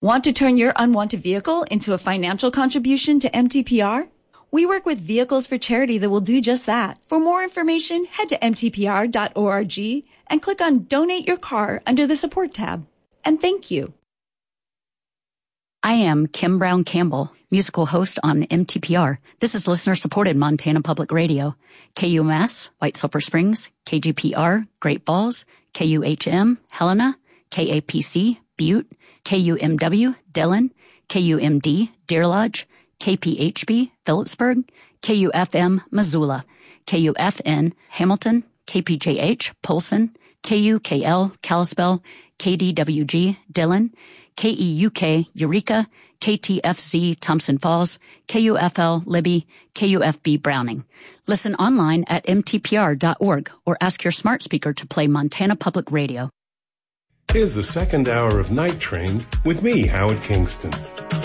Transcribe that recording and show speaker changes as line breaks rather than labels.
Want to turn your unwanted vehicle into a financial contribution to MTPR? We work with Vehicles for Charity that will do just that. For more information, head to mtpr.org and click on Donate Your Car under the Support tab. And thank you.
I am Kim Brown Campbell, musical host on MTPR. This is listener-supported Montana Public Radio. KUMS, White Sulphur Springs, KGPR, Great Falls, KUHM, Helena, KAPC, Butte, KUMW, Dillon, KUMD, Deer Lodge, KPHB, Phillipsburg, KUFM, Missoula, KUFN, Hamilton, KPJH, Polson, KUKL, Kalispell, KDWG, Dillon, KEUK, Eureka, KTFZ, Thompson Falls, KUFL, Libby, KUFB, Browning. Listen online at mtpr.org or ask your smart speaker to play Montana Public Radio.
Here's the second hour of Night Train with me, Howard Kingston.